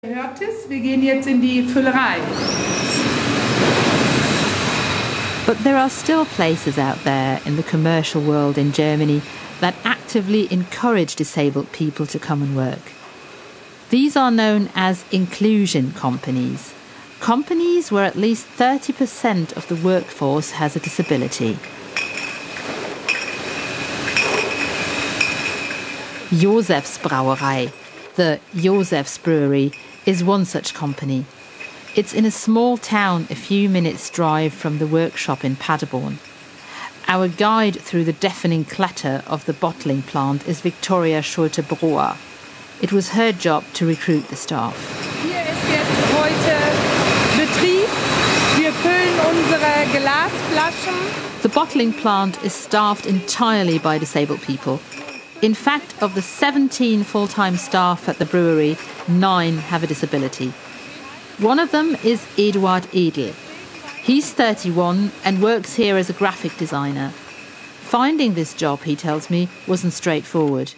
Ihr hört es, wir gehen jetzt in die Füllerei. But there are still places out there in the commercial world in Germany that actively encourage disabled people to come and work. These are known as inclusion companies. Companies where at least 30% of the workforce has a disability. Josefs Brauerei, the Josefs Brewery, is one such company. It's in a small town a few minutes' drive from the workshop in Paderborn. Our guide through the deafening clatter of the bottling plant is Victoria Schulte-Brauer. It was her job to recruit the staff. Hier ist jetzt heute Betrieb. Wir füllen unsere Glasflaschen. The bottling plant is staffed entirely by disabled people. In fact, of the 17 full-time staff at the brewery, 9 have a disability. One of them is Eduard Edel. He's 31 and works here as a graphic designer. Finding this job, he tells me, wasn't straightforward.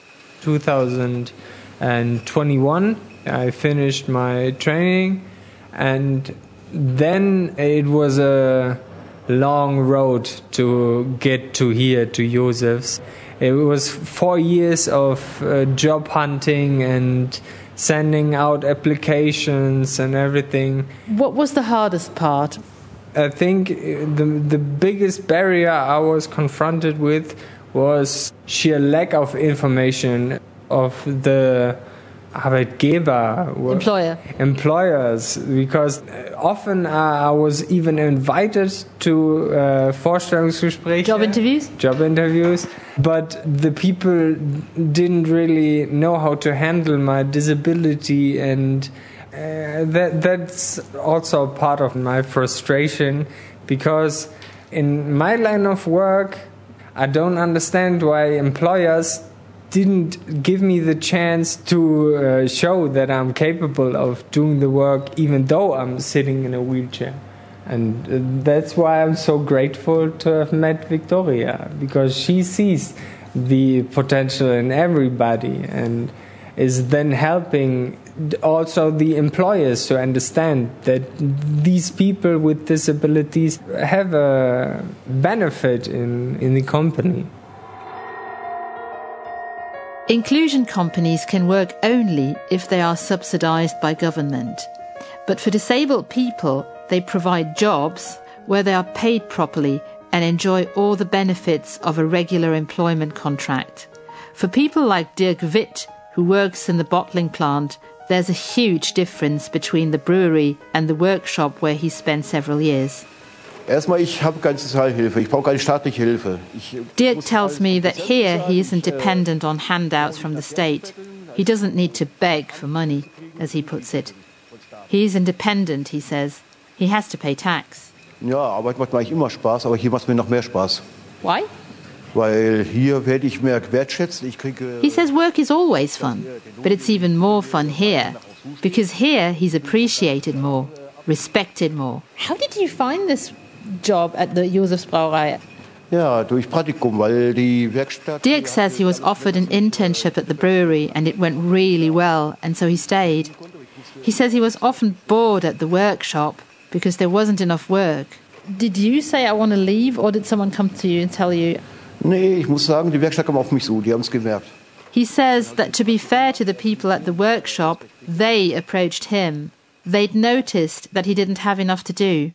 2021, I finished my training, and then it was a long road to get to here, to Josefs. It was 4 years of job hunting and sending out applications and everything. What was the hardest part? I think the biggest barrier I was confronted with was sheer lack of information of the Arbeitgeber, employers, because often I was even invited to Vorstellungsgespräche, job interviews, but the people didn't really know how to handle my disability, and that's also part of my frustration, because in my line of work I don't understand why employers didn't give me the chance to show that I'm capable of doing the work even though I'm sitting in a wheelchair. And that's why I'm so grateful to have met Victoria, because she sees the potential in everybody and is then helping also the employers to understand that these people with disabilities have a benefit in the company. Inclusion companies can work only if they are subsidised by government. But for disabled people, they provide jobs where they are paid properly and enjoy all the benefits of a regular employment contract. For people like Dirk Witt, who works in the bottling plant, there's a huge difference between the brewery and the workshop where he spent several years. Ich habe keine Sozialhilfe. Ich brauche keine staatliche Hilfe. Dirk tells me that here he isn't dependent on handouts from the state. He doesn't need to beg for money, as he puts it. He's independent, he says. He has to pay tax. Ja, Arbeit macht mir eigentlich immer Spaß, aber hier macht es mir noch mehr Spaß. Why? Weil hier werde ich mehr wertschätzt. He says work is always fun, but it's even more fun here, because here he's appreciated more, respected more. How did you find this job at the Josefs Brauerei? Ja, durch Praktikum, weil die Werkstatt... Dirk says he was offered an internship at the brewery and it went really well, and so he stayed. He says he was often bored at the workshop because there wasn't enough work. Did you say I want to leave, or did someone come to you and tell you? Nee, ich muss sagen, die Werkstatt kam auf mich zu, die haben es gemerkt. He says that to be fair to the people at the workshop, they approached him. They'd noticed that he didn't have enough to do.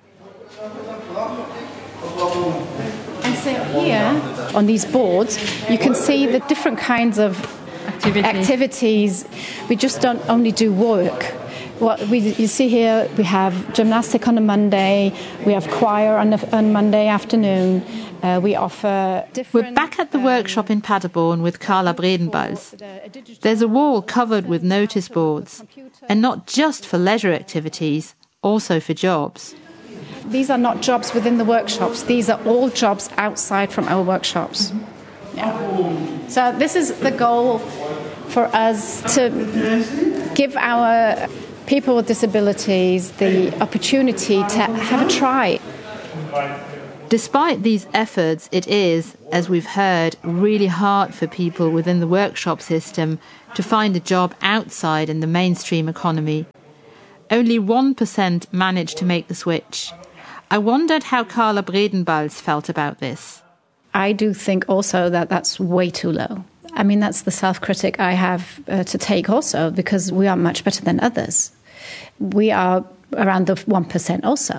And so here, on these boards, you can see the different kinds of activities. We just don't only do work. You see here, we have gymnastic on a Monday, we have choir on Monday afternoon, we offer different... We're back at the workshop in Paderborn with Carla Bredenbals. There's a wall covered with notice boards, and not just for leisure activities, also for jobs. These are not jobs within the workshops, these are all jobs outside from our workshops. Yeah. So this is the goal for us, to give our people with disabilities the opportunity to have a try. Despite these efforts, it is, as we've heard, really hard for people within the workshop system to find a job outside in the mainstream economy. Only 1% managed to make the switch. I wondered how Carla Bredenbalz felt about this. I do think also that that's way too low. I mean, that's the self-critic I have to take also, because we are much better than others. We are around the 1% also.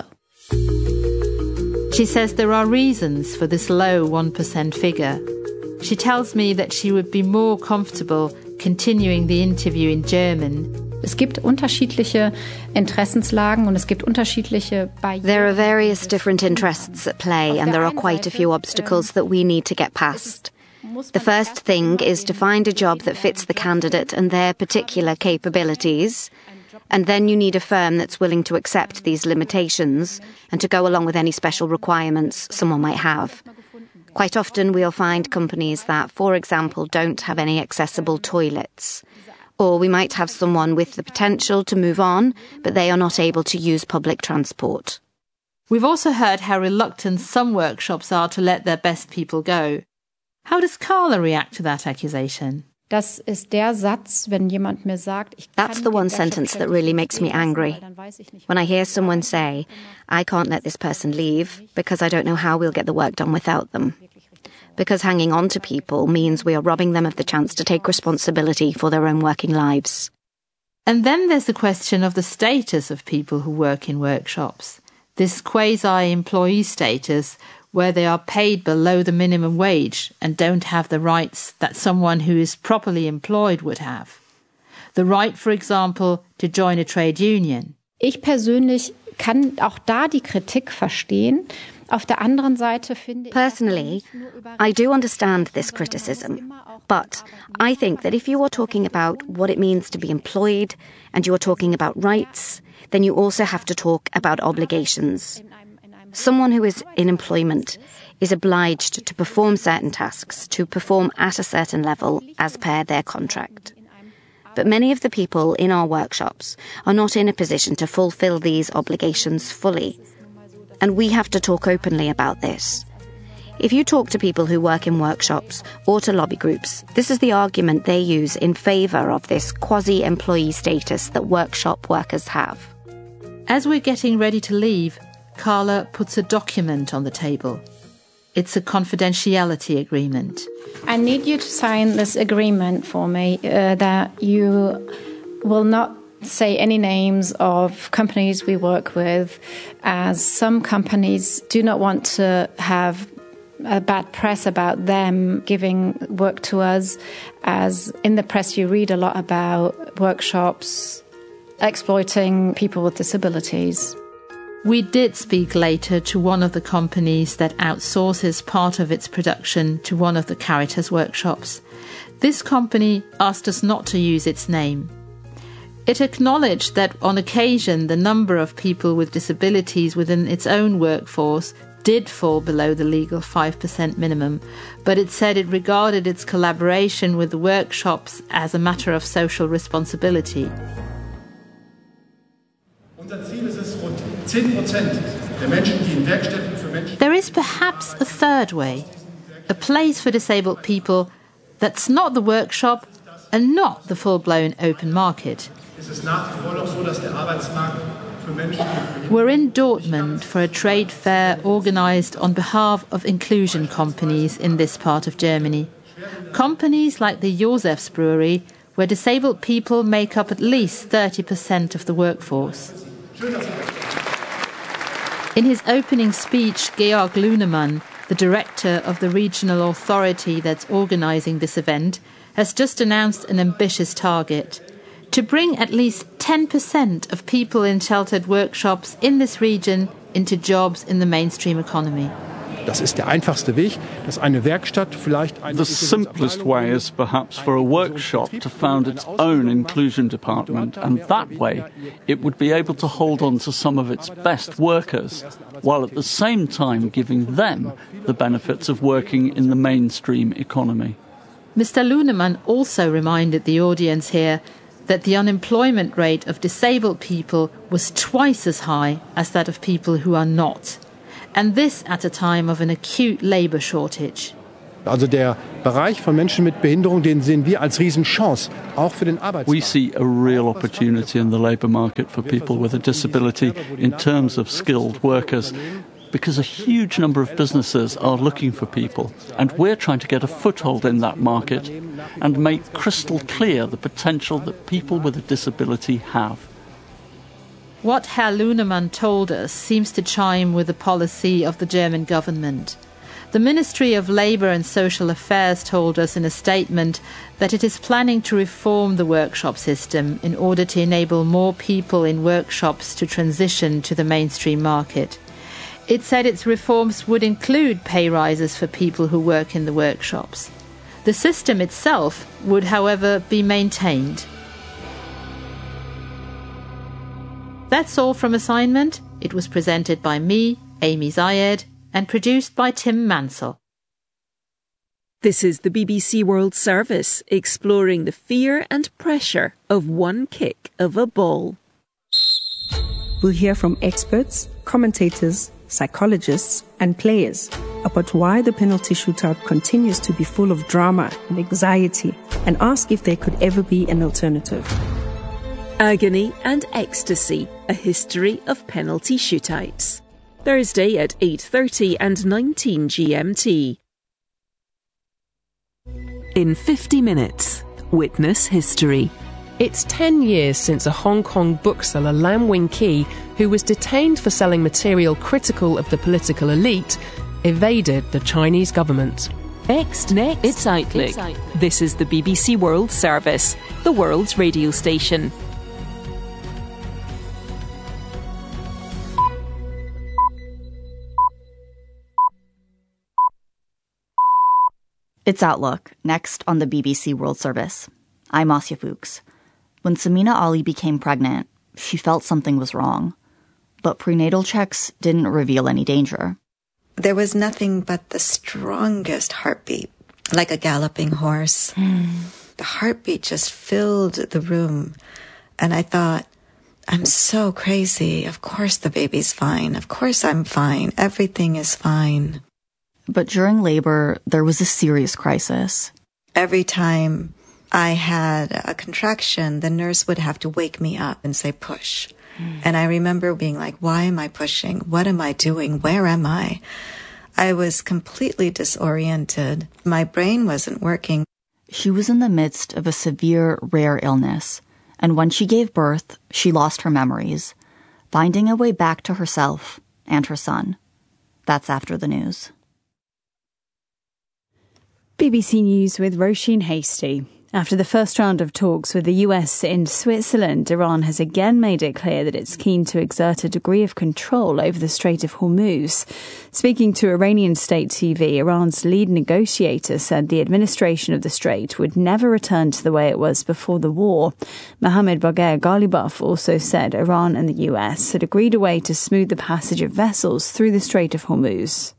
She says there are reasons for this low 1% figure. She tells me that she would be more comfortable continuing the interview in German. Es gibt unterschiedliche Interessenslagen und es gibt unterschiedliche Barrieren. There are various different interests at play, and there are quite a few obstacles that we need to get past. The first thing is to find a job that fits the candidate and their particular capabilities, and then you need a firm that's willing to accept these limitations and to go along with any special requirements someone might have. Quite often we'll find companies that, for example, don't have any accessible toilets. Or we might have someone with the potential to move on, but they are not able to use public transport. We've also heard how reluctant some workshops are to let their best people go. How does Carla react to that accusation? Das ist der Satz, wenn jemand mir sagt, That's the one sentence that really makes me angry. When I hear someone say, I can't let this person leave because I don't know how we'll get the work done without them. Because hanging on to people means we are robbing them of the chance to take responsibility for their own working lives. And then there's the question of the status of people who work in workshops. This quasi-employee status where they are paid below the minimum wage and don't have the rights that someone who is properly employed would have. The right, for example, to join a trade union. Ich persönlich kann auch da die Kritik verstehen. Auf der anderen Seite finde ich... Personally, I do understand this criticism, but I think that if you are talking about what it means to be employed and you are talking about rights, then you also have to talk about obligations. Someone who is in employment is obliged to perform certain tasks, to perform at a certain level as per their contract. But many of the people in our workshops are not in a position to fulfill these obligations fully. And we have to talk openly about this. If you talk to people who work in workshops or to lobby groups, this is the argument they use in favour of this quasi-employee status that workshop workers have. As we're getting ready to leave, Carla puts a document on the table. It's a confidentiality agreement. I need you to sign this agreement for me that you will not say any names of companies we work with, as some companies do not want to have a bad press about them giving work to us, as in the press you read a lot about workshops exploiting people with disabilities. We did speak later to one of the companies that outsources part of its production to one of the Caritas workshops. This company asked us not to use its name. It acknowledged that on occasion the number of people with disabilities within its own workforce did fall below the legal 5% minimum, but it said it regarded its collaboration with the workshops as a matter of social responsibility. There is perhaps a third way, a place for disabled people that's not the workshop and not the full-blown open market. We're in Dortmund for a trade fair organised on behalf of inclusion companies in this part of Germany. Companies like the Josefs Brewery, where disabled people make up at least 30% of the workforce. In his opening speech, Georg Lunemann, the director of the regional authority that's organising this event, has just announced an ambitious target: to bring at least 10% of people in sheltered workshops in this region into jobs in the mainstream economy. Das ist der einfachste Weg, dass eine Werkstatt vielleicht The simplest way is perhaps for a workshop to found its own inclusion department, and that way it would be able to hold on to some of its best workers, while at the same time giving them the benefits of working in the mainstream economy. Mr. Lunemann also reminded the audience here that the unemployment rate of disabled people was twice as high as that of people who are not, and this at a time of an acute labour shortage. Also der Bereich von Menschen mit Behinderung, den sehen wir als Riesenchance, auch für den Arbeitsmarkt. We see a real opportunity in the labour market for people with a disability in terms of skilled workers, because a huge number of businesses are looking for people, and we're trying to get a foothold in that market and make crystal clear the potential that people with a disability have. What Herr Lunemann told us seems to chime with the policy of the German government. The Ministry of Labour and Social Affairs told us in a statement that it is planning to reform the workshop system in order to enable more people in workshops to transition to the mainstream market. It said its reforms would include pay rises for people who work in the workshops. The system itself would, however, be maintained. That's all from Assignment. It was presented by me, Amy Zayed, and produced by Tim Mansell. This is the BBC World Service, exploring the fear and pressure of one kick of a ball. We'll hear from experts, commentators, psychologists and players about why the penalty shootout continues to be full of drama and anxiety, and ask if there could ever be an alternative. Agony and Ecstasy, a history of penalty shootouts. Thursday at 8:30 and 19 GMT. In 50 minutes, witness history. It's 10 years since a Hong Kong bookseller, Lam Wing Ki, who was detained for selling material critical of the political elite, evaded the Chinese government. Next, it's Outlook. This is the BBC World Service, the world's radio station. It's Outlook, next on the BBC World Service. I'm Asya Fuchs. When Samina Ali became pregnant, she felt something was wrong. But prenatal checks didn't reveal any danger. There was nothing but the strongest heartbeat, like a galloping horse. The heartbeat just filled the room. And I thought, I'm so crazy. Of course the baby's fine. Of course I'm fine. Everything is fine. But during labor, there was a serious crisis. Every time I had a contraction, the nurse would have to wake me up and say, push. And I remember being like, why am I pushing? What am I doing? Where am I? I was completely disoriented. My brain wasn't working. She was in the midst of a severe, rare illness. And when she gave birth, she lost her memories, finding a way back to herself and her son. That's after the news. BBC News with Roisin Hastie. After the first round of talks with the US in Switzerland, Iran has again made it clear that it's keen to exert a degree of control over the Strait of Hormuz. Speaking to Iranian state TV, Iran's lead negotiator said the administration of the strait would never return to the way it was before the war. Mohammad Bagher Ghalibaf also said Iran and the US had agreed a way to smooth the passage of vessels through the Strait of Hormuz.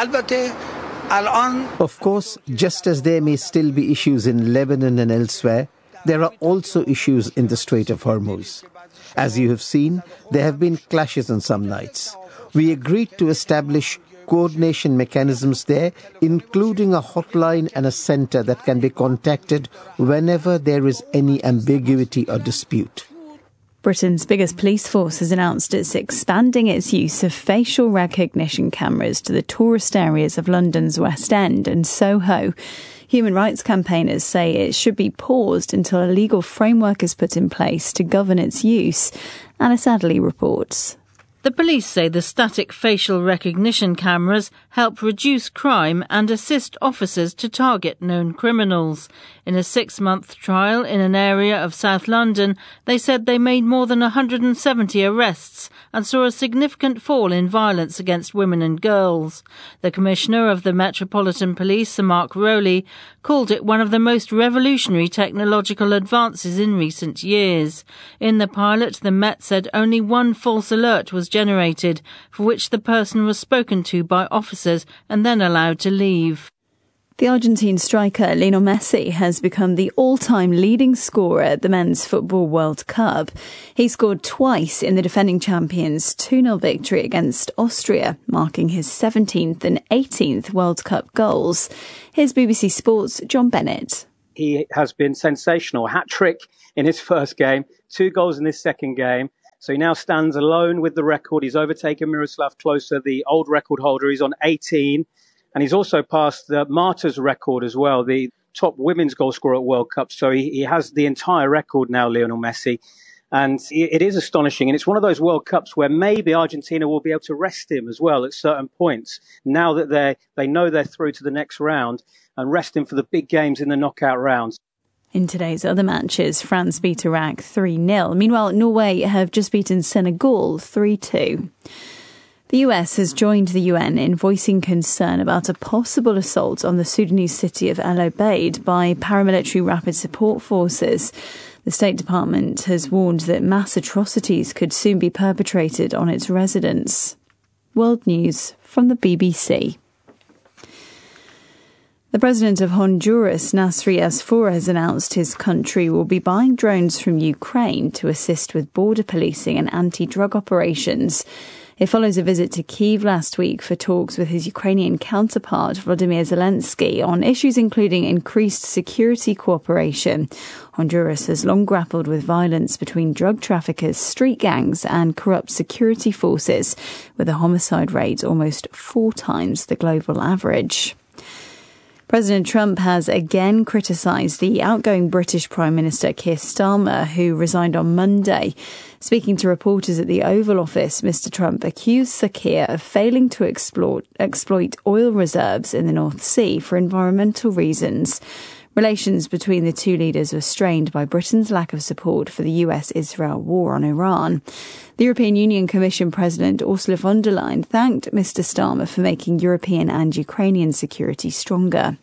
Of course, just as there may still be issues in Lebanon and elsewhere, there are also issues in the Strait of Hormuz. As you have seen, there have been clashes on some nights. We agreed to establish coordination mechanisms there, including a hotline and a center that can be contacted whenever there is any ambiguity or dispute. Britain's biggest police force has announced it's expanding its use of facial recognition cameras to the tourist areas of London's West End and Soho. Human rights campaigners say it should be paused until a legal framework is put in place to govern its use. Alice Adderley reports. The police say the static facial recognition cameras help reduce crime and assist officers to target known criminals. In a 6-month trial in an area of South London, they said they made more than 170 arrests and saw a significant fall in violence against women and girls. The Commissioner of the Metropolitan Police, Sir Mark Rowley, called it one of the most revolutionary technological advances in recent years. In the pilot, the Met said only one false alert was generated, for which the person was spoken to by officers and then allowed to leave. The Argentine striker Lionel Messi has become the all-time leading scorer at the Men's Football World Cup. He scored twice in the defending champions' 2-0 victory against Austria, marking his 17th and 18th World Cup goals. Here's BBC Sports' John Bennett. He has been sensational. Hat-trick in his first game, 2 goals in his second game. So he now stands alone with the record. He's overtaken Miroslav Klose, the old record holder. He's on 18. And he's also passed the Marta's record as well, the top women's goal scorer at World Cup. So he has the entire record now, Lionel Messi. And it is astonishing. And it's one of those World Cups where maybe Argentina will be able to rest him as well at certain points, now that they know they're through to the next round, and rest him for the big games in the knockout rounds. In today's other matches, France beat Iraq 3-0. Meanwhile, Norway have just beaten Senegal 3-2. The US has joined the UN in voicing concern about a possible assault on the Sudanese city of El Obeid by paramilitary rapid support forces. The State Department has warned that mass atrocities could soon be perpetrated on its residents. World News from the BBC. The president of Honduras, Nasri Asfour, has announced his country will be buying drones from Ukraine to assist with border policing and anti-drug operations. It follows a visit to Kyiv last week for talks with his Ukrainian counterpart, Volodymyr Zelensky, on issues including increased security cooperation. Honduras has long grappled with violence between drug traffickers, street gangs and corrupt security forces, with a homicide rate almost 4 times the global average. President Trump has again criticised the outgoing British Prime Minister Keir Starmer, who resigned on Monday. Speaking to reporters at the Oval Office, Mr. Trump accused Sir Keir of failing to exploit oil reserves in the North Sea for environmental reasons. Relations between the two leaders were strained by Britain's lack of support for the US-Israel war on Iran. The European Union Commission President Ursula von der Leyen thanked Mr. Starmer for making European and Ukrainian security stronger.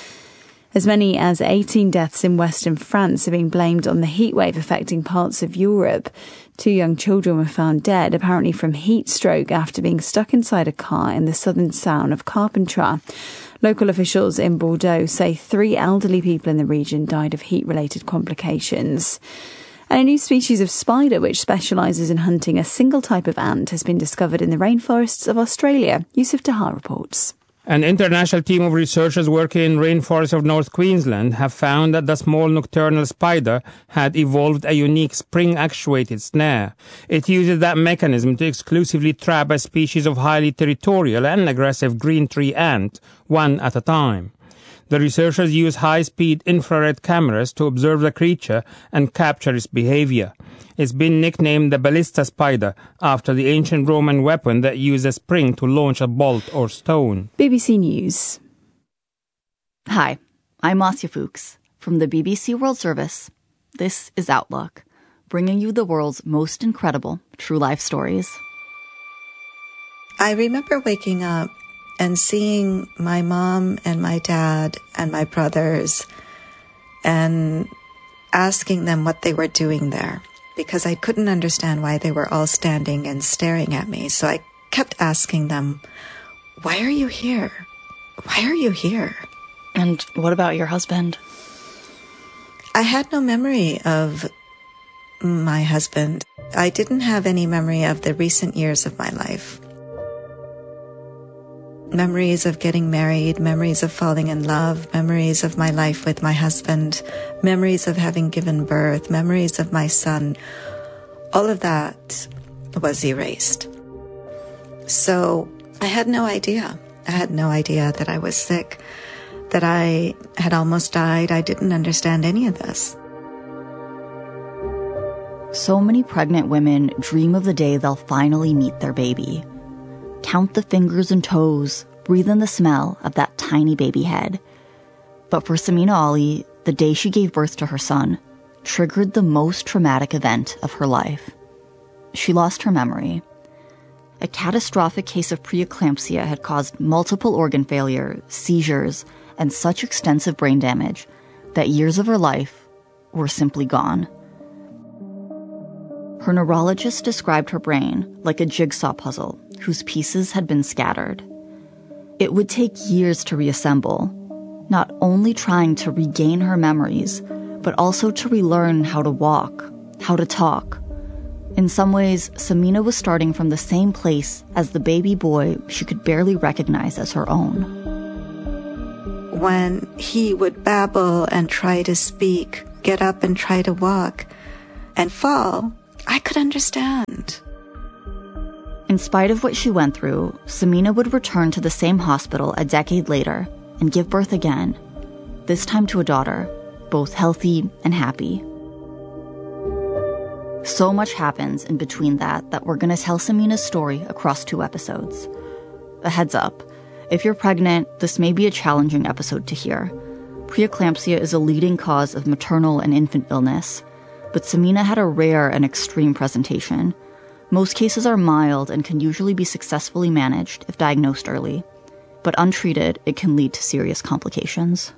As many as 18 deaths in western France are being blamed on the heatwave affecting parts of Europe. 2 young children were found dead, apparently from heat stroke, after being stuck inside a car in the southern town of Carpentras. Local officials in Bordeaux say 3 elderly people in the region died of heat-related complications. And a new species of spider which specialises in hunting a single type of ant has been discovered in the rainforests of Australia. Yusuf Tahar reports. An international team of researchers working in rainforests of North Queensland have found that the small nocturnal spider had evolved a unique spring-actuated snare. It uses that mechanism to exclusively trap a species of highly territorial and aggressive green tree ant, one at a time. The researchers use high-speed infrared cameras to observe the creature and capture its behavior. It's been nicknamed the ballista spider after the ancient Roman weapon that used a spring to launch a bolt or stone. BBC News. Hi, I'm Marcia Fuchs from the BBC World Service. This is Outlook, bringing you the world's most incredible true life stories. I remember waking up and seeing my mom and my dad and my brothers and asking them what they were doing there, because I couldn't understand why they were all standing and staring at me. So I kept asking them, why are you here? Why are you here? And what about your husband? I had no memory of my husband. I didn't have any memory of the recent years of my life. Memories of getting married, memories of falling in love, memories of my life with my husband, memories of having given birth, memories of my son. All of that was erased. So I had no idea. I had no idea that I was sick, that I had almost died. I didn't understand any of this. So many pregnant women dream of the day they'll finally meet their baby. Count the fingers and toes, breathe in the smell of that tiny baby head. But for Samina Ali, the day she gave birth to her son triggered the most traumatic event of her life. She lost her memory. A catastrophic case of preeclampsia had caused multiple organ failure, seizures, and such extensive brain damage that years of her life were simply gone. Her neurologist described her brain like a jigsaw puzzle whose pieces had been scattered. It would take years to reassemble, not only trying to regain her memories, but also to relearn how to walk, how to talk. In some ways, Samina was starting from the same place as the baby boy she could barely recognize as her own. When he would babble and try to speak, get up and try to walk, and fall, I could understand. In spite of what she went through, Samina would return to the same hospital a decade later and give birth again, this time to a daughter, both healthy and happy. So much happens in between that we're going to tell Samina's story across 2 episodes. A heads up, if you're pregnant, this may be a challenging episode to hear. Preeclampsia is a leading cause of maternal and infant illness, but Samina had a rare and extreme presentation. Most cases are mild and can usually be successfully managed if diagnosed early, but untreated, it can lead to serious complications.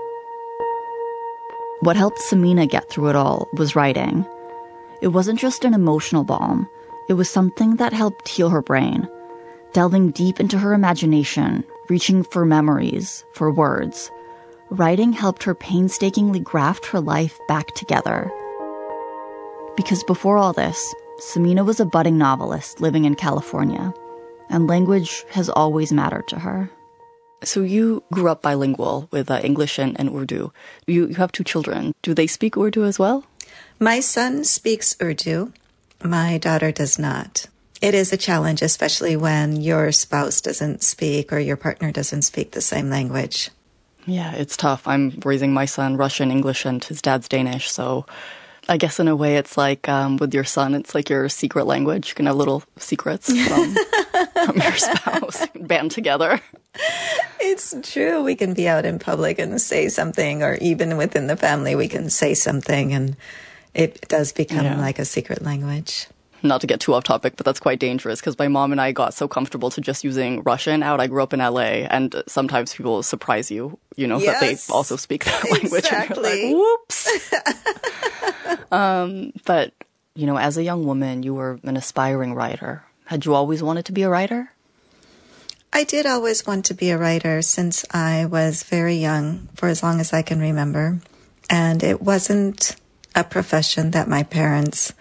What helped Samina get through it all was writing. It wasn't just an emotional balm, it was something that helped heal her brain, delving deep into her imagination, reaching for memories, for words. Writing helped her painstakingly graft her life back together. Because before all this, Samina was a budding novelist living in California, and language has always mattered to her. So you grew up bilingual with English and Urdu. You have 2 children. Do they speak Urdu as well? My son speaks Urdu. My daughter does not. It is a challenge, especially when your spouse doesn't speak or your partner doesn't speak the same language. Yeah, it's tough. I'm raising my son Russian, English, and his dad's Danish. So I guess in a way it's like with your son, it's like your secret language. You can have little secrets from your spouse, band together. It's true. We can be out in public and say something, or even within the family, we can say something, and it does become like a secret language. Not to get too off topic, but that's quite dangerous because my mom and I got so comfortable to just using Russian out. I grew up in LA, and sometimes people surprise you, that they also speak that language. Exactly. And you're like, whoops. But, as a young woman, you were an aspiring writer. Had you always wanted to be a writer? I did always want to be a writer since I was very young, for as long as I can remember. And it wasn't a profession that my parents,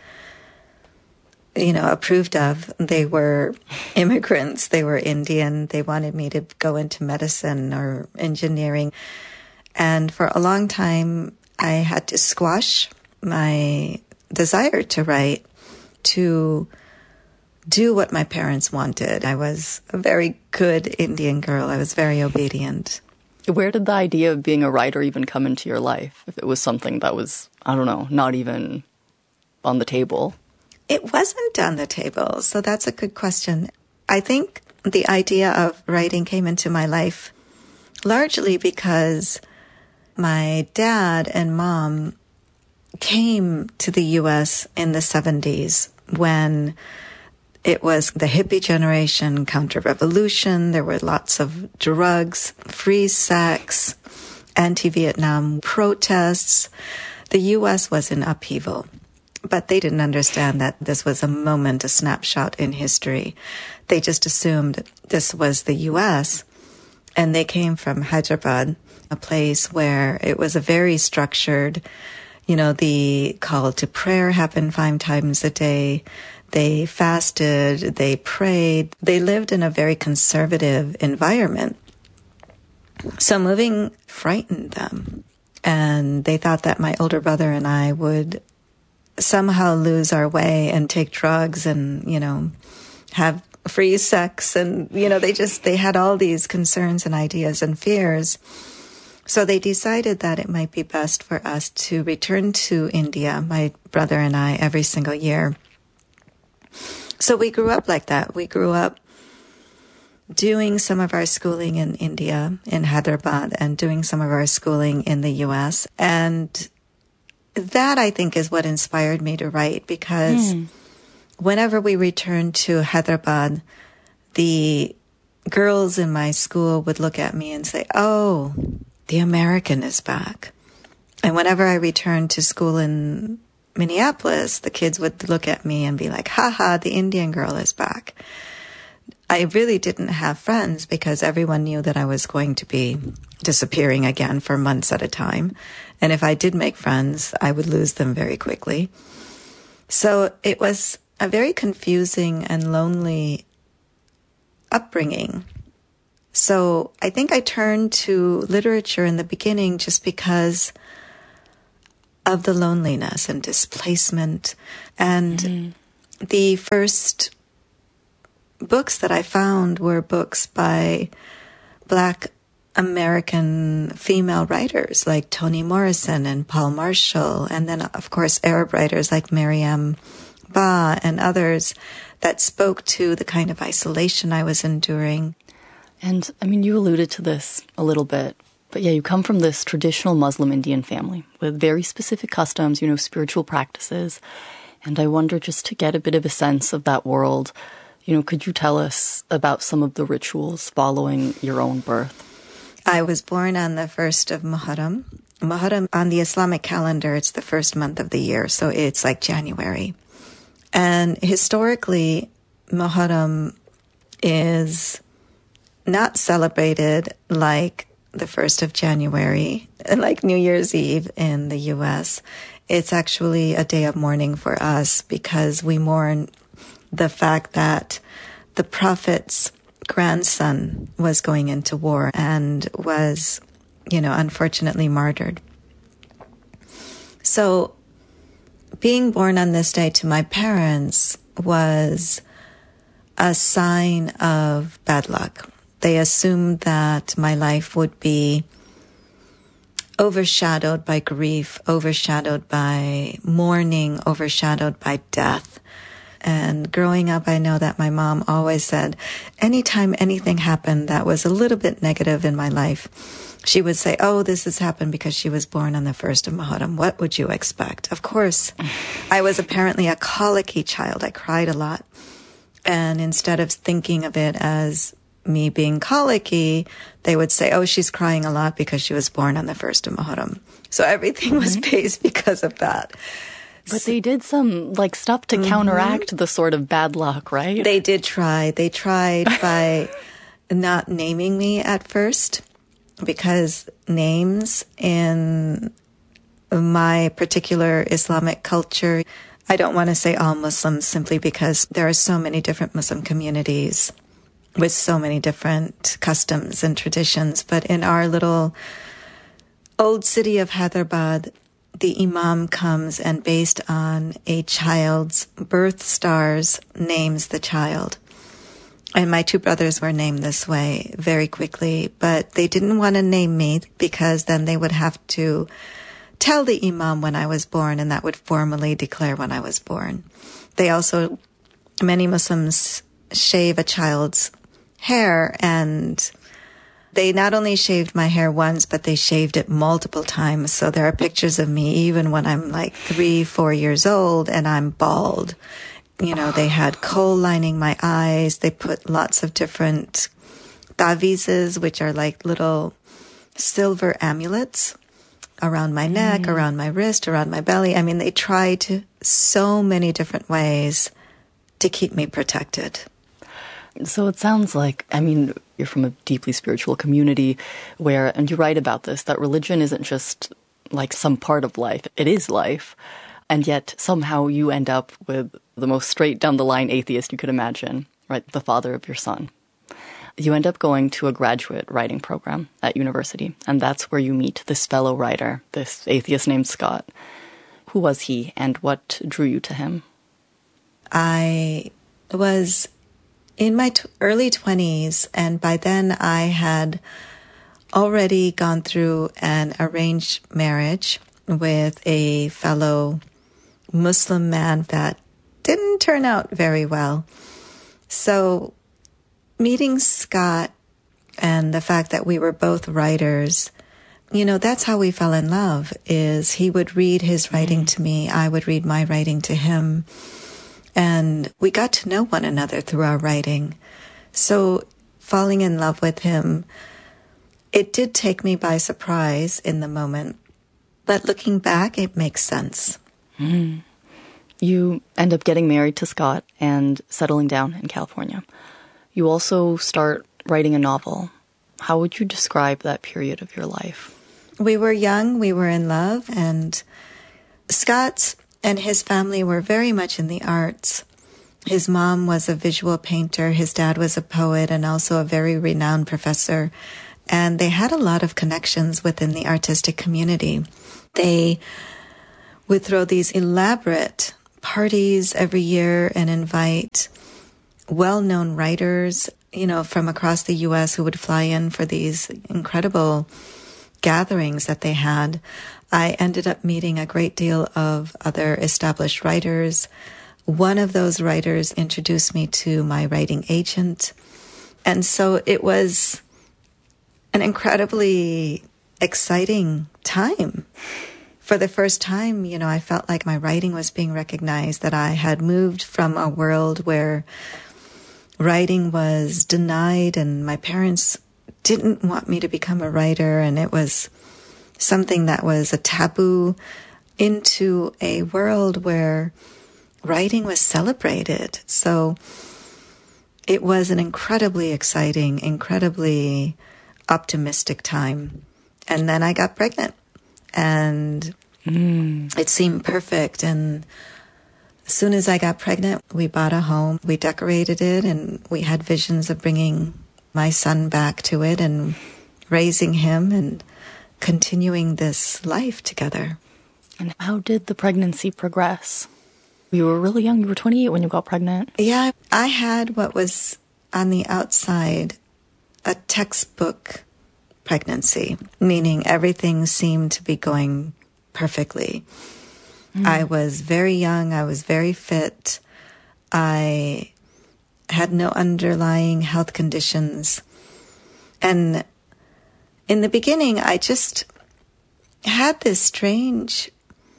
approved of. They were immigrants. They were Indian. They wanted me to go into medicine or engineering. And for a long time, I had to squash my desire to write, to do what my parents wanted. I was a very good Indian girl. I was very obedient. Where did the idea of being a writer even come into your life? If it was something that was, not even on the table. It wasn't on the table, so that's a good question. I think the idea of writing came into my life largely because my dad and mom came to the U.S. in the 70s when it was the hippie generation, counter-revolution. There were lots of drugs, free sex, anti-Vietnam protests. The U.S. was in upheaval. But they didn't understand that this was a moment, a snapshot in history. They just assumed this was the U.S. And they came from Hyderabad, a place where it was a very structured, the call to prayer happened 5 times a day. They fasted, they prayed. They lived in a very conservative environment. So moving frightened them. And they thought that my older brother and I would somehow lose our way and take drugs and, have free sex. And, they had all these concerns and ideas and fears. So they decided that it might be best for us to return to India, my brother and I, every single year. So we grew up like that. We grew up doing some of our schooling in India, in Hyderabad, and doing some of our schooling in the U.S. And that, I think, is what inspired me to write, because whenever we returned to Hyderabad, the girls in my school would look at me and say, "Oh, the American is back." And whenever I returned to school in Minneapolis, the kids would look at me and be like, "Haha, the Indian girl is back." I really didn't have friends because everyone knew that I was going to be disappearing again for months at a time. And if I did make friends, I would lose them very quickly. So it was a very confusing and lonely upbringing. So I think I turned to literature in the beginning just because of the loneliness and displacement. And the first books that I found were books by Black American female writers like Toni Morrison and Paul Marshall, and then, of course, Arab writers like Maryam Ba and others that spoke to the kind of isolation I was enduring. And, I mean, you alluded to this a little bit, but yeah, you come from this traditional Muslim Indian family with very specific customs, spiritual practices. And I wonder, just to get a bit of a sense of that world, could you tell us about some of the rituals following your own birth? I was born on the 1st of Muharram. Muharram, on the Islamic calendar, it's the first month of the year, so it's like January. And historically, Muharram is not celebrated like the 1st of January, like New Year's Eve in the U.S. It's actually a day of mourning for us because we mourn the fact that the Prophet's grandson was going into war and was, unfortunately martyred. So being born on this day to my parents was a sign of bad luck. They assumed that my life would be overshadowed by grief, overshadowed by mourning, overshadowed by death. And growing up, I know that my mom always said, anytime anything happened that was a little bit negative in my life, she would say, oh, this has happened because she was born on the 1st of Muharram. What would you expect? Of course, I was apparently a colicky child. I cried a lot. And instead of thinking of it as me being colicky, they would say, oh, she's crying a lot because she was born on the 1st of Muharram. So everything was based because of that. But they did some, stuff to counteract the sort of bad luck, right? They did try. They tried by not naming me at first, because names in my particular Islamic culture, I don't want to say all Muslims simply because there are so many different Muslim communities with so many different customs and traditions. But in our little old city of Hyderabad, the imam comes and based on a child's birth stars names the child. And my two brothers were named this way very quickly, but they didn't want to name me because then they would have to tell the imam when I was born, and that would formally declare when I was born. They also, many Muslims shave a child's hair, and they not only shaved my hair once, but they shaved it multiple times. So there are pictures of me even when I'm 3-4 years old and I'm bald. They had kohl lining my eyes. They put lots of different tavizes, which are like little silver amulets around my neck, around my wrist, around my belly. I mean, they tried so many different ways to keep me protected. So it sounds like, you're from a deeply spiritual community where, and you write about this, that religion isn't just some part of life, it is life. And yet somehow you end up with the most straight down the line atheist you could imagine, right? The father of your son. You end up going to a graduate writing program at university, and that's where you meet this fellow writer, this atheist named Scott. Who was he, and what drew you to him? I was in my early 20s, and by then I had already gone through an arranged marriage with a fellow Muslim man that didn't turn out very well. So meeting Scott and the fact that we were both writers, that's how we fell in love, is he would read his writing to me, I would read my writing to him. And we got to know one another through our writing. So falling in love with him, it did take me by surprise in the moment. But looking back, it makes sense. You end up getting married to Scott and settling down in California. You also start writing a novel. How would you describe that period of your life? We were young, we were in love, and Scott and his family were very much in the arts. His mom was a visual painter, his dad was a poet and also a very renowned professor, and they had a lot of connections within the artistic community. They would throw these elaborate parties every year and invite well-known writers, from across the U.S. who would fly in for these incredible gatherings that they had. I ended up meeting a great deal of other established writers. One of those writers introduced me to my writing agent. And so it was an incredibly exciting time. For the first time, I felt like my writing was being recognized, that I had moved from a world where writing was denied and my parents didn't want me to become a writer, and it was something that was a taboo, into a world where writing was celebrated. So it was an incredibly exciting, incredibly optimistic time. And then I got pregnant, and it seemed perfect. And as soon as I got pregnant, we bought a home, we decorated it, and we had visions of bringing my son back to it and raising him and continuing this life together. And how did the pregnancy progress? You were really young. You were 28 when you got pregnant. Yeah, I had what was on the outside a textbook pregnancy, meaning everything seemed to be going perfectly. I was very young. I was very fit. I had no underlying health conditions. And in the beginning, I just had this strange,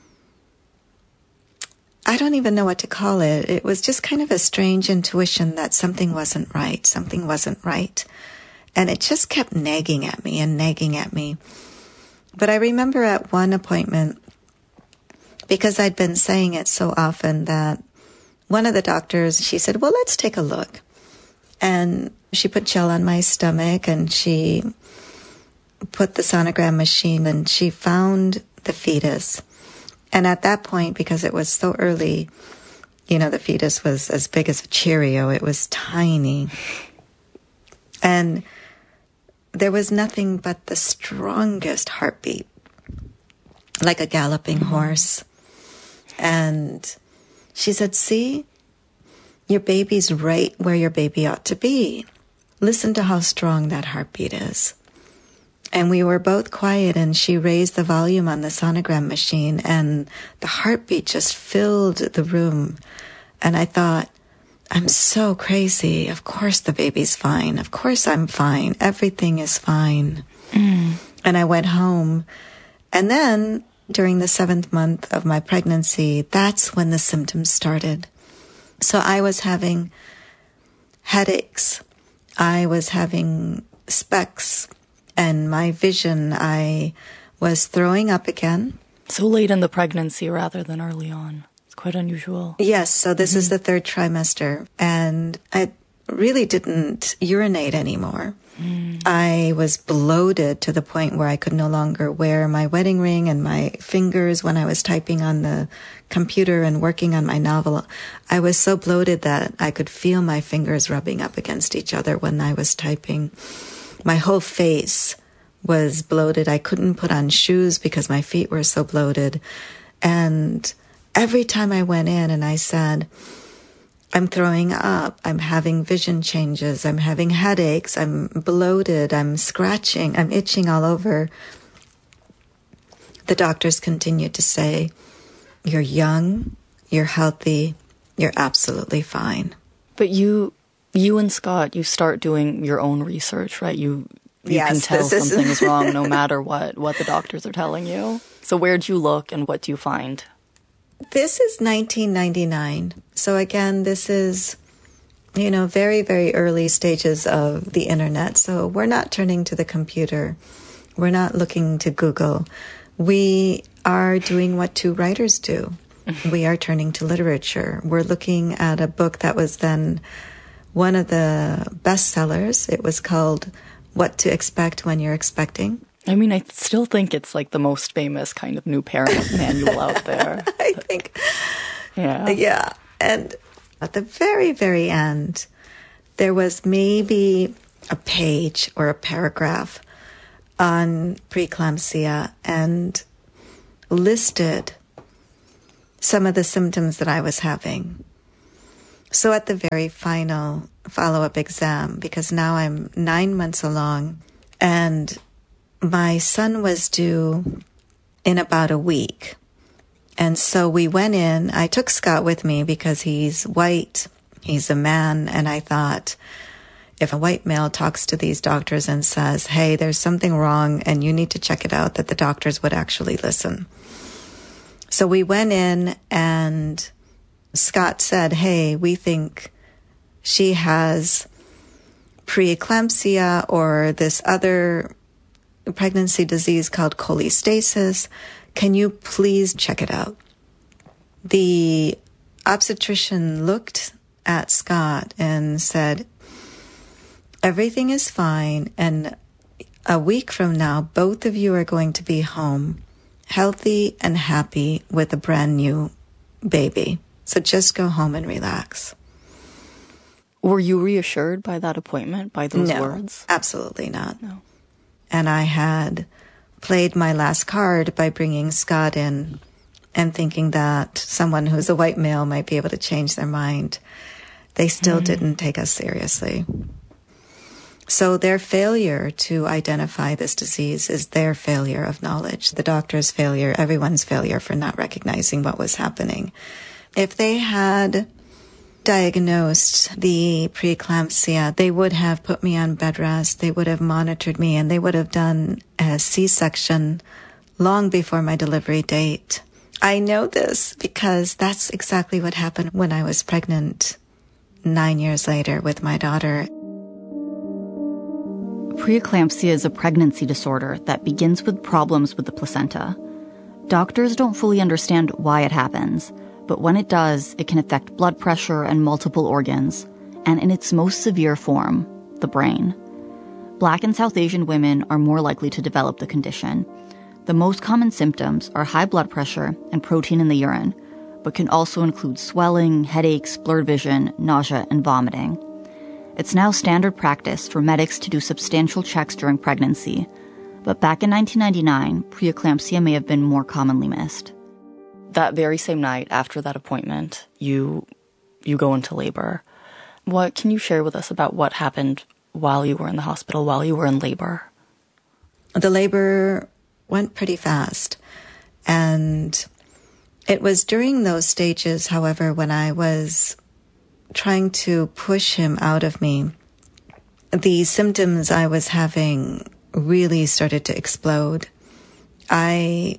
I don't even know what to call it. It was just kind of a strange intuition that something wasn't right. Something wasn't right. And it just kept nagging at me and nagging at me. But I remember at one appointment, because I'd been saying it so often, that one of the doctors, she said, well, let's take a look. And she put gel on my stomach and she put the sonogram machine and she found the fetus. And at that point, because it was so early, the fetus was as big as a Cheerio. It was tiny. And there was nothing but the strongest heartbeat, like a galloping horse. And she said, see, your baby's right where your baby ought to be. Listen to how strong that heartbeat is. And we were both quiet, and she raised the volume on the sonogram machine, and the heartbeat just filled the room. And I thought, I'm so crazy. Of course the baby's fine. Of course I'm fine. Everything is fine. And I went home. And then during the 7th month of my pregnancy, that's when the symptoms started. So I was having headaches. I was having specs. And my vision, I was throwing up again. So late in the pregnancy rather than early on. It's quite unusual. Yes, so this is the 3rd trimester. And I really didn't urinate anymore. I was bloated to the point where I could no longer wear my wedding ring, and my fingers when I was typing on the computer and working on my novel. I was so bloated that I could feel my fingers rubbing up against each other when I was typing. My whole face was bloated. I couldn't put on shoes because my feet were so bloated. And every time I went in and I said, I'm throwing up, I'm having vision changes, I'm having headaches, I'm bloated, I'm scratching, I'm itching all over, the doctors continued to say, you're young, you're healthy, you're absolutely fine. But you and Scott, you start doing your own research, right? You can tell something is wrong no matter what the doctors are telling you. So where'd you look and what do you find? This is 1999. So again, this is, very, very early stages of the internet. So we're not turning to the computer. We're not looking to Google. We are doing what 2 writers do. We are turning to literature. We're looking at a book that was then one of the bestsellers. It was called what to expect when you're expecting. I mean, I still think it's like the most famous kind of new parent manual out there. I think. Yeah. Yeah. And at the very, very end, there was maybe a page or a paragraph on preeclampsia and listed some of the symptoms that I was having. So at the very final follow-up exam, because now I'm 9 months along, and my son was due in about a week. And so we went in. I took Scott with me because he's white, he's a man, and I thought, if a white male talks to these doctors and says, hey, there's something wrong and you need to check it out, that the doctors would actually listen. So we went in and Scott said, hey, we think she has preeclampsia or this other pregnancy disease called cholestasis. Can you please check it out? The obstetrician looked at Scott and said, everything is fine, and a week from now, both of you are going to be home, healthy and happy with a brand new baby. So just go home and relax. Were you reassured by that appointment, by those words? Absolutely not. No. And I had played my last card by bringing Scott in and thinking that someone who's a white male might be able to change their mind. They still didn't take us seriously. So their failure to identify this disease is their failure of knowledge, the doctor's failure, everyone's failure for not recognizing what was happening. If they had diagnosed the preeclampsia, they would have put me on bed rest, they would have monitored me, and they would have done a C-section long before my delivery date. I know this because that's exactly what happened when I was pregnant 9 years later with my daughter. Preeclampsia is a pregnancy disorder that begins with problems with the placenta. Doctors don't fully understand why it happens, but when it does, it can affect blood pressure and multiple organs, and in its most severe form, the brain. Black and South Asian women are more likely to develop the condition. The most common symptoms are high blood pressure and protein in the urine, but can also include swelling, headaches, blurred vision, nausea, and vomiting. It's now standard practice for medics to do substantial checks during pregnancy, but back in 1999, preeclampsia may have been more commonly missed. That very same night after that appointment, you go into labor. What can you share with us about what happened while you were in the hospital, while you were in labor? The labor went pretty fast, and it was during those stages, however, when I was trying to push him out of me, the symptoms I was having really started to explode. I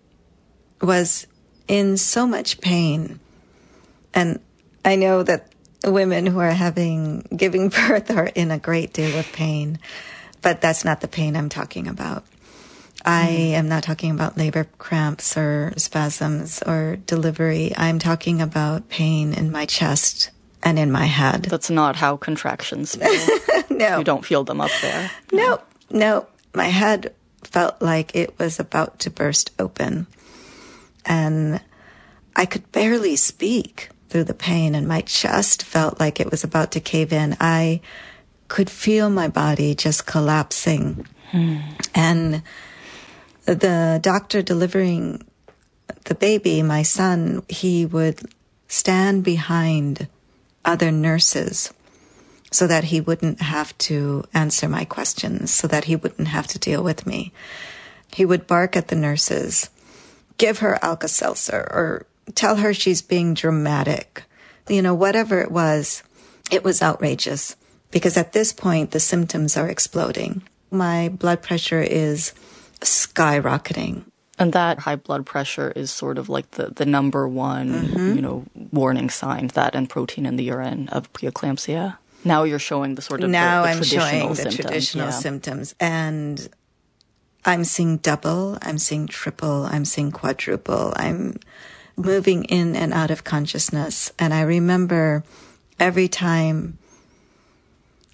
was in so much pain, and I know that women who are giving birth are in a great deal of pain, but that's not the pain I'm talking about. I am not talking about labor cramps or spasms or delivery. I'm talking about pain in my chest and in my head. That's not how contractions feel. No. You don't feel them up there. No. My head felt like it was about to burst open. And I could barely speak through the pain, and my chest felt like it was about to cave in. I could feel my body just collapsing. And the doctor delivering the baby, my son, he would stand behind other nurses so that he wouldn't have to answer my questions, so that he wouldn't have to deal with me. He would bark at the nurses, give her Alka-Seltzer, or tell her she's being dramatic. Whatever it was outrageous, because at this point, the symptoms are exploding. My blood pressure is skyrocketing. And that high blood pressure is sort of like the number one, warning sign, that and protein in the urine of preeclampsia. Now you're showing the sort of I'm traditional showing the symptoms. traditional symptoms. And I'm seeing double, I'm seeing triple, I'm seeing quadruple. I'm moving in and out of consciousness. And I remember every time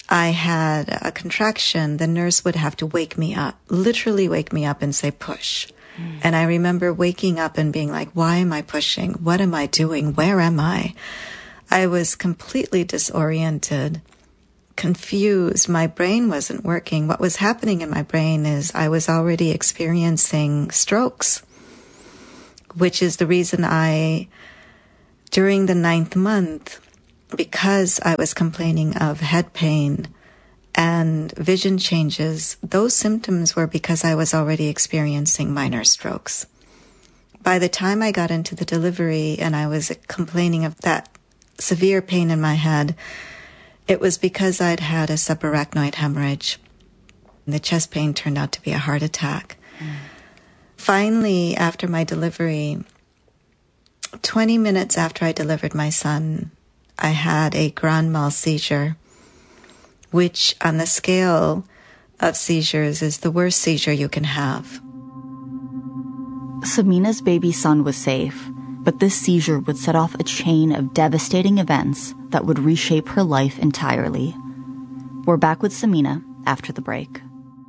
I had a contraction, the nurse would have to wake me up, literally wake me up and say, push. And I remember waking up and being like, why am I pushing? What am I doing? Where am I? I was completely disoriented, confused. My brain wasn't working. What was happening in my brain is I was already experiencing strokes, which is the reason during the 9th month, because I was complaining of head pain and vision changes, those symptoms were because I was already experiencing minor strokes. By the time I got into the delivery and I was complaining of that severe pain in my head, it was because I'd had a subarachnoid hemorrhage. The chest pain turned out to be a heart attack. Finally, after my delivery, 20 minutes after I delivered my son, I had a grand mal seizure, which on the scale of seizures is the worst seizure you can have. Samina's baby son was safe, but this seizure would set off a chain of devastating events that would reshape her life entirely. We're back with Samina after the break.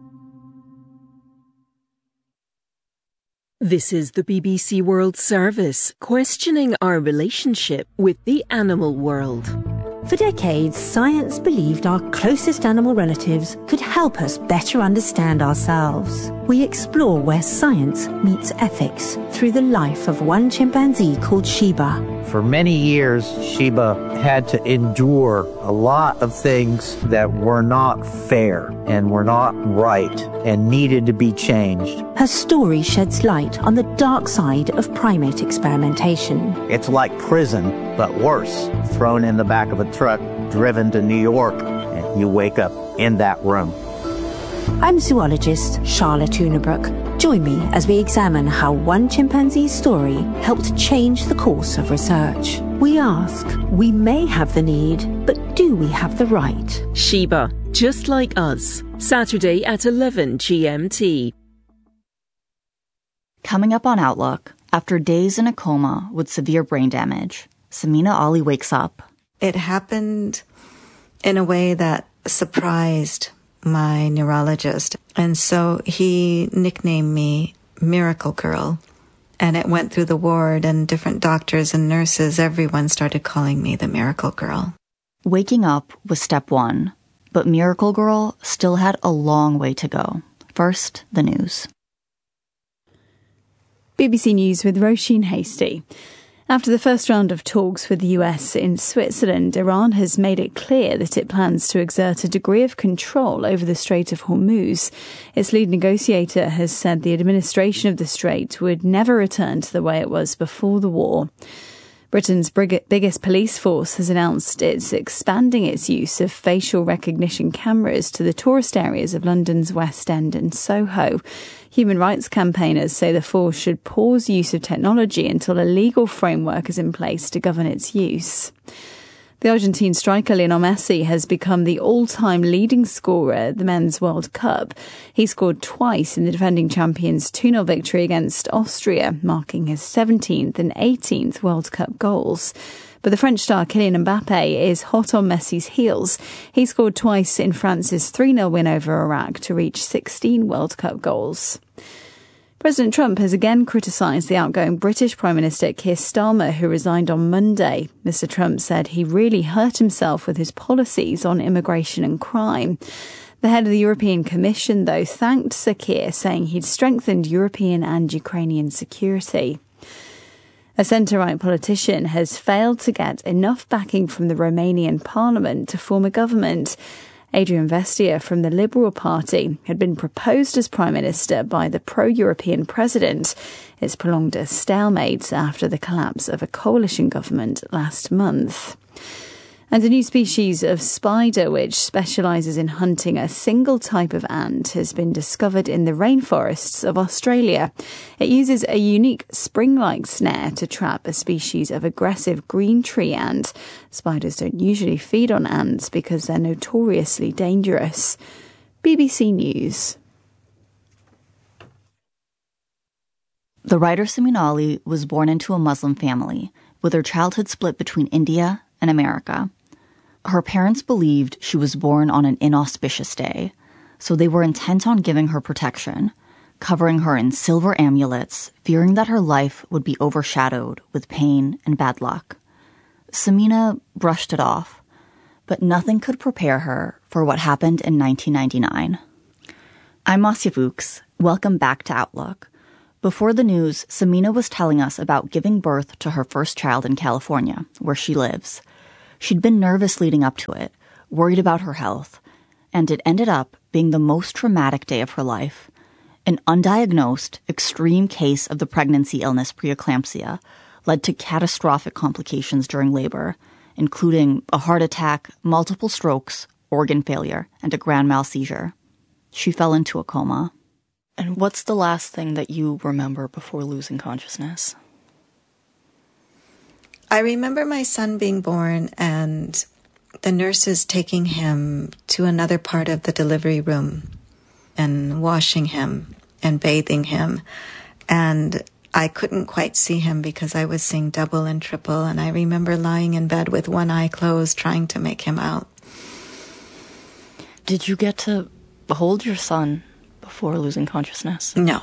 This is the BBC World Service, questioning our relationship with the animal world. For decades, science believed our closest animal relatives could help us better understand ourselves. We explore where science meets ethics through the life of one chimpanzee called Shiba. For many years, Shiba had to endure a lot of things that were not fair and were not right and needed to be changed. Her story sheds light on the dark side of primate experimentation. It's like prison, but worse. Thrown in the back of a truck, driven to New York, and you wake up in that room. I'm zoologist Charlotte Unebrook. Join me as we examine how one chimpanzee's story helped change the course of research. We ask, we may have the need, but do we have the right? Shiba, just like us. Saturday at 11 GMT. Coming up on Outlook, after days in a coma with severe brain damage, Samina Ali wakes up. It happened in a way that surprised my neurologist. And so he nicknamed me Miracle Girl. And it went through the ward, and different doctors and nurses, everyone started calling me the Miracle Girl. Waking up was step one, but Miracle Girl still had a long way to go. First, the news. BBC News with Roisin Hastie. After the first round of talks with the US in Switzerland, Iran has made it clear that it plans to exert a degree of control over the Strait of Hormuz. Its lead negotiator has said the administration of the strait would never return to the way it was before the war. Britain's biggest police force has announced it's expanding its use of facial recognition cameras to the tourist areas of London's West End and Soho. Human rights campaigners say the force should pause use of technology until a legal framework is in place to govern its use. The Argentine striker Lionel Messi has become the all-time leading scorer at the Men's World Cup. He scored twice in the defending champions' 2-0 victory against Austria, marking his 17th and 18th World Cup goals. But the French star Kylian Mbappe is hot on Messi's heels. He scored twice in France's 3-0 win over Iraq to reach 16 World Cup goals. President Trump has again criticised the outgoing British Prime Minister Keir Starmer, who resigned on Monday. Mr. Trump said he really hurt himself with his policies on immigration and crime. The head of the European Commission, though, thanked Sir Keir, saying he'd strengthened European and Ukrainian security. A centre-right politician has failed to get enough backing from the Romanian parliament to form a government. Adrian Vestia from the Liberal Party had been proposed as Prime Minister by the pro-European president. It's prolonged a stalemate after the collapse of a coalition government last month. And a new species of spider, which specialises in hunting a single type of ant, has been discovered in the rainforests of Australia. It uses a unique spring-like snare to trap a species of aggressive green tree ant. Spiders don't usually feed on ants because they're notoriously dangerous. BBC News. The writer Samina Ali was born into a Muslim family, with her childhood split between India and America. Her parents believed she was born on an inauspicious day, so they were intent on giving her protection, covering her in silver amulets, fearing that her life would be overshadowed with pain and bad luck. Samina brushed it off, but nothing could prepare her for what happened in 1999. I'm Marcia Fuchs. Welcome back to Outlook. Before the news, Samina was telling us about giving birth to her first child in California, where she lives. She'd been nervous leading up to it, worried about her health, and it ended up being the most traumatic day of her life. An undiagnosed, extreme case of the pregnancy illness preeclampsia led to catastrophic complications during labor, including a heart attack, multiple strokes, organ failure, and a grand mal seizure. She fell into a coma. And what's the last thing that you remember before losing consciousness? I remember my son being born and the nurses taking him to another part of the delivery room and washing him and bathing him. And I couldn't quite see him because I was seeing double and triple. And I remember lying in bed with one eye closed, trying to make him out. Did you get to hold your son before losing consciousness? No.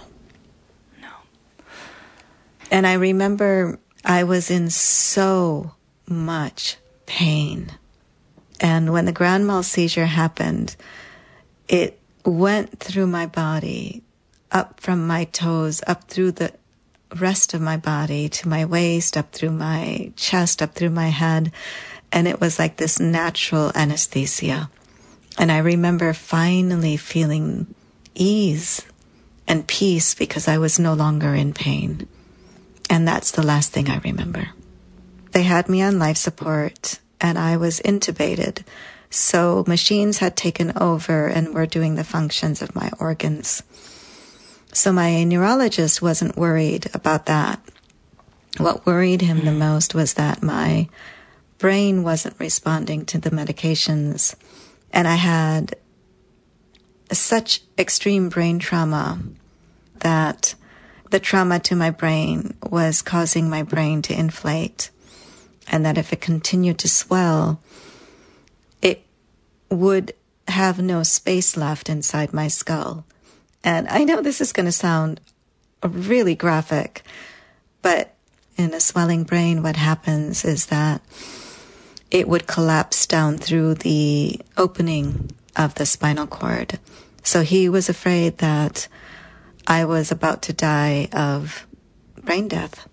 And I remember I was in so much pain. And when the grand mal seizure happened, it went through my body, up from my toes, up through the rest of my body, to my waist, up through my chest, up through my head. And it was like this natural anesthesia. And I remember finally feeling ease and peace because I was no longer in pain. And that's the last thing I remember. They had me on life support and I was intubated. So machines had taken over and were doing the functions of my organs. So my neurologist wasn't worried about that. What worried him the most was that my brain wasn't responding to the medications. And I had such extreme brain trauma that the trauma to my brain was causing my brain to inflate, and that if it continued to swell, it would have no space left inside my skull. And I know this is going to sound really graphic, but in a swelling brain, what happens is that it would collapse down through the opening of the spinal cord. So he was afraid that I was about to die of brain death.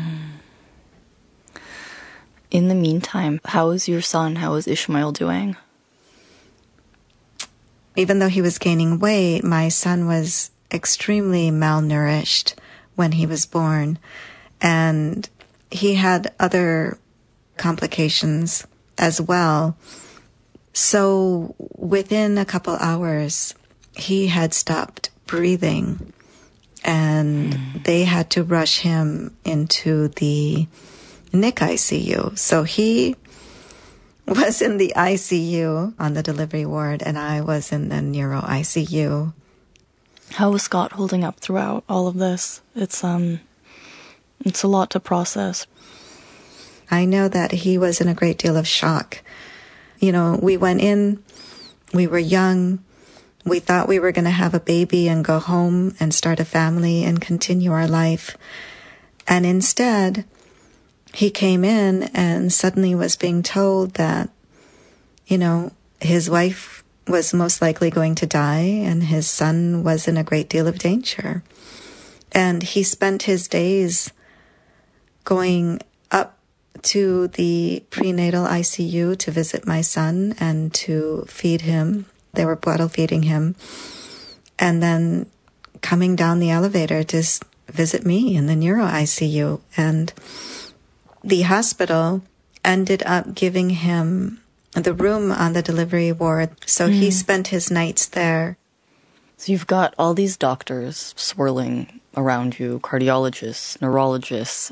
In the meantime, how is your son? How is Ishmael doing? Even though he was gaining weight, my son was extremely malnourished when he was born. And he had other complications as well. So within a couple hours, he had stopped breathing. And they had to rush him into the NIC ICU. So he was in the ICU on the delivery ward, and I was in the neuro ICU. How was Scott holding up throughout all of this? It's a lot to process. I know that he was in a great deal of shock. You know, we went in, we were young, we thought we were going to have a baby and go home and start a family and continue our life. And instead, he came in and suddenly was being told that, you know, his wife was most likely going to die and his son was in a great deal of danger. And he spent his days going up to the prenatal ICU to visit my son and to feed him. They were bottle feeding him. And then coming down the elevator to visit me in the neuro ICU. And the hospital ended up giving him the room on the delivery ward. So he spent his nights there. So you've got all these doctors swirling around you, cardiologists, neurologists.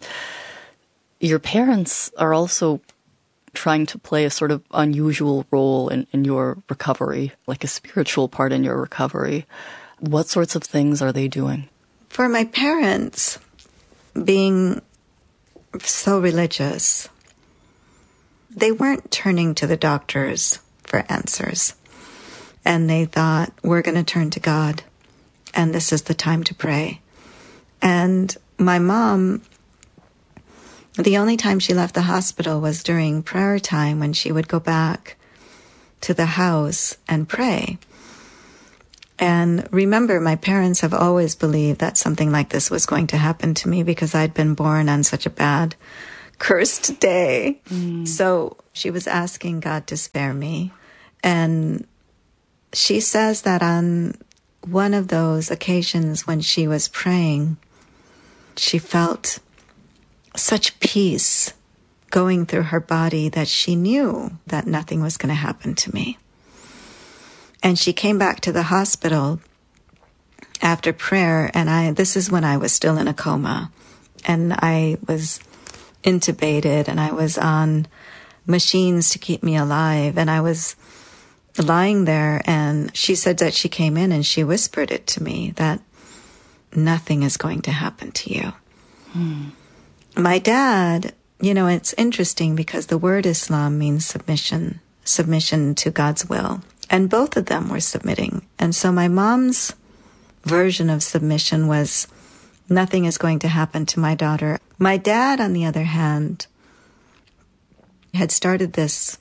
Your parents are also trying to play a sort of unusual role in your recovery, like a spiritual part in your recovery. What sorts of things are they doing? For my parents, being so religious, they weren't turning to the doctors for answers. And they thought, we're going to turn to God, and this is the time to pray. And my mom, the only time she left the hospital was during prayer time, when she would go back to the house and pray. And remember, my parents have always believed that something like this was going to happen to me because I'd been born on such a bad, cursed day. So she was asking God to spare me. And she says that on one of those occasions when she was praying, she felt such peace going through her body that she knew that nothing was going to happen to me. And she came back to the hospital after prayer, and this is when I was still in a coma, and I was intubated, and I was on machines to keep me alive, and I was lying there, and she said that she came in and she whispered it to me, that nothing is going to happen to you. My dad, it's interesting because the word Islam means submission to God's will. And both of them were submitting. And so my mom's version of submission was, nothing is going to happen to my daughter. My dad, on the other hand, had started this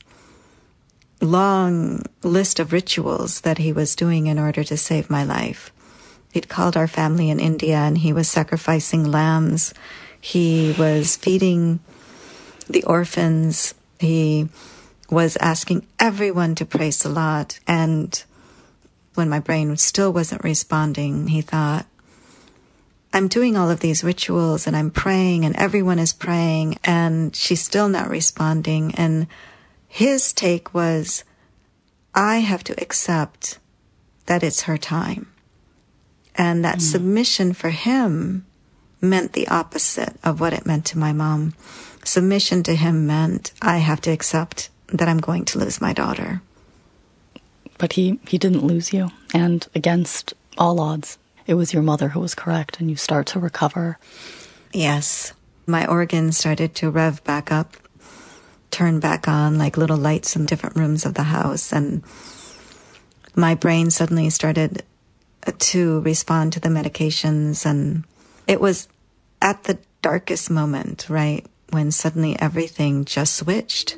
long list of rituals that he was doing in order to save my life. He'd called our family in India, and he was sacrificing lambs. He was feeding the orphans. He was asking everyone to pray Salat. And when my brain still wasn't responding, he thought, I'm doing all of these rituals and I'm praying and everyone is praying and she's still not responding. And his take was, I have to accept that it's her time. And that submission for him meant the opposite of what it meant to my mom. Submission to him meant, I have to accept that I'm going to lose my daughter. But he didn't lose you. And against all odds, it was your mother who was correct, and you start to recover. Yes. My organs started to rev back up, turn back on like little lights in different rooms of the house. And my brain suddenly started to respond to the medications. And it was at the darkest moment, right, when suddenly everything just switched.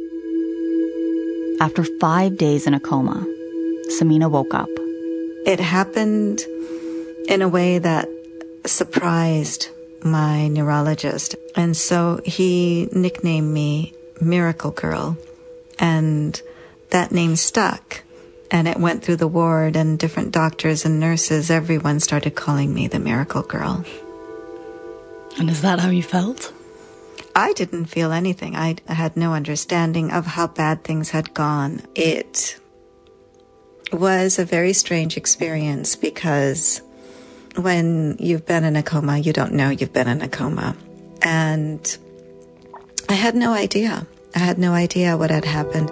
After 5 days in a coma, Samina woke up. It happened in a way that surprised my neurologist. And so he nicknamed me Miracle Girl. And that name stuck. And it went through the ward, and different doctors and nurses, everyone started calling me the Miracle Girl. And is that how you felt? I didn't feel anything. I had no understanding of how bad things had gone. It was a very strange experience because when you've been in a coma, you don't know you've been in a coma. And I had no idea. I had no idea what had happened.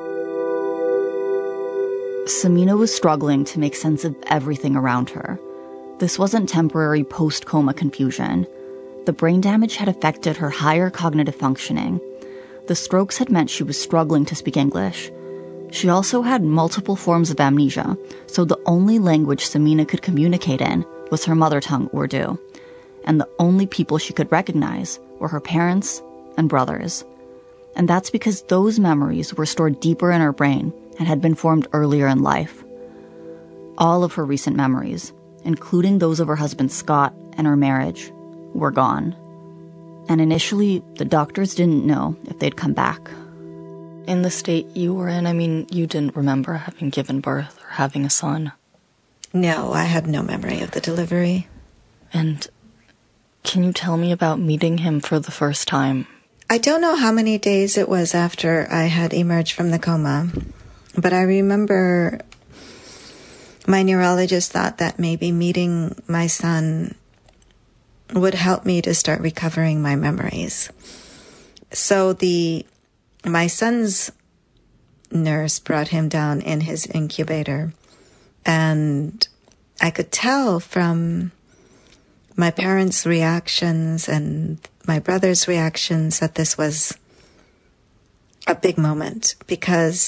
Samina was struggling to make sense of everything around her. This wasn't temporary post-coma confusion. The brain damage had affected her higher cognitive functioning. The strokes had meant she was struggling to speak English. She also had multiple forms of amnesia, so the only language Samina could communicate in was her mother tongue, Urdu. And the only people she could recognize were her parents and brothers. And that's because those memories were stored deeper in her brain and had been formed earlier in life. All of her recent memories, including those of her husband Scott and her marriage, were gone. And initially, the doctors didn't know if they'd come back. In the state you were in, you didn't remember having given birth or having a son? No, I had no memory of the delivery. And can you tell me about meeting him for the first time? I don't know how many days it was after I had emerged from the coma, but I remember my neurologist thought that maybe meeting my son would help me to start recovering my memories. So my son's nurse brought him down in his incubator, and I could tell from my parents' reactions and my brother's reactions that this was a big moment, because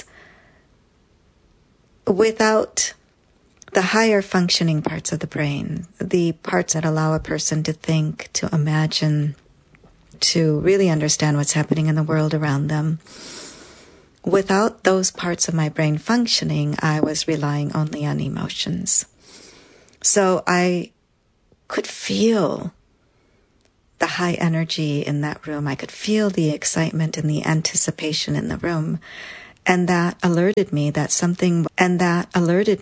without the higher functioning parts of the brain, the parts that allow a person to think, to imagine, to really understand what's happening in the world around them, without those parts of my brain functioning, I was relying only on emotions. So I could feel the high energy in that room. I could feel the excitement and the anticipation in the room. And that alerted me that something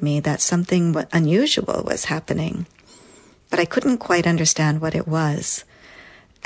unusual was happening. But I couldn't quite understand what it was.